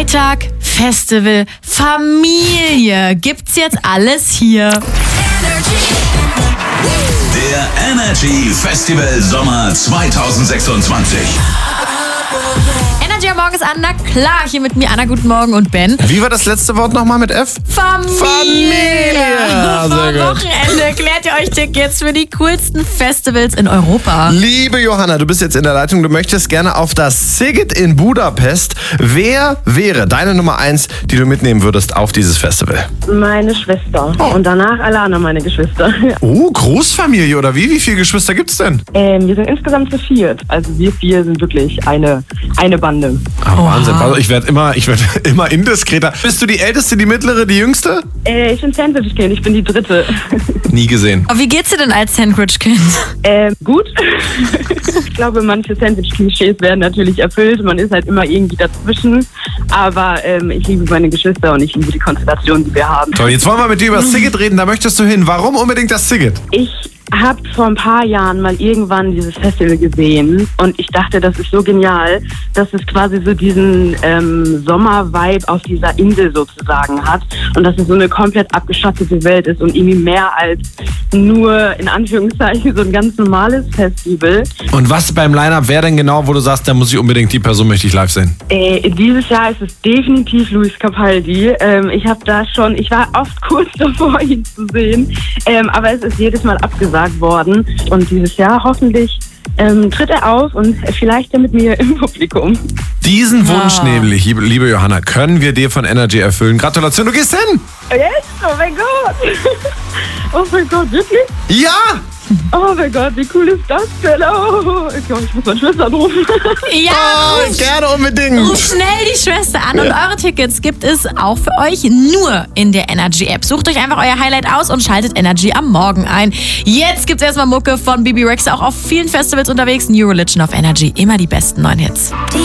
Freitag, Festival, Familie. Gibt's jetzt alles hier. Der Energy Festival Sommer 2026. Energy am Morgen ist an, na klar, hier mit mir Anna, guten Morgen und Ben. Wie war das letzte Wort nochmal mit F? Familie! Ja, Vor sehr gut. Wochenende klärt ihr euch Tickets für die coolsten Festivals in Europa. Liebe Johanna, du bist jetzt in der Leitung, du möchtest gerne auf das Sziget in Budapest. Wer wäre deine Nummer 1, die du mitnehmen würdest auf dieses Festival? Meine Schwester. Und danach alle anderen meine Geschwister. Oh, Großfamilie oder wie? Wie viele Geschwister gibt's denn? Wir sind insgesamt zu viert. Also wir vier sind wirklich eine Bande. Oh, Wahnsinn. Also ich werde immer indiskreter. Bist du die Älteste, die Mittlere, die Jüngste? Ich bin Sandwich-Kind, ich bin die Dritte. Nie gesehen. Oh, wie geht's dir denn als Sandwich-Kind? Gut. Ich glaube, manche Sandwich-Klischees werden natürlich erfüllt. Man ist halt immer irgendwie dazwischen. Aber ich liebe meine Geschwister und ich liebe die Konstellation, die wir haben. So, jetzt wollen wir mit dir über das Sziget reden. Da möchtest du hin. Warum unbedingt das Sziget? Ich habe vor ein paar Jahren mal irgendwann dieses Festival gesehen und ich dachte, das ist so genial, dass es quasi so diesen Sommer-Vibe auf dieser Insel sozusagen hat und dass es so eine komplett abgeschottete Welt ist und irgendwie mehr als nur in Anführungszeichen so ein ganz normales Festival. Und was beim Line-Up wäre denn genau, wo du sagst, da muss ich unbedingt, die Person möchte ich live sehen? Dieses Jahr ist es definitiv Luis Capaldi. Ich war oft kurz davor, ihn zu sehen, aber es ist jedes Mal abgesagt worden und dieses Jahr hoffentlich tritt er auf und vielleicht ja mit mir im Publikum. Diesen Wunsch nämlich, liebe Johanna, können wir dir von Energy erfüllen. Gratulation, du gehst hin! Yes? Oh mein Gott! Oh mein Gott, wirklich? Ja! Oh mein Gott, wie cool ist das denn? Oh, ich glaube, ich muss meine Schwester anrufen. Ja, Oh, gerne unbedingt! ruf schnell die Schwester an und eure Tickets gibt es auch für euch nur in der Energy-App. Sucht euch einfach euer Highlight aus und schaltet Energy am Morgen ein. Jetzt gibt's erstmal Mucke von Bibi Rexa, auch auf vielen Festivals unterwegs. New Religion auf Energy, immer die besten neuen Hits.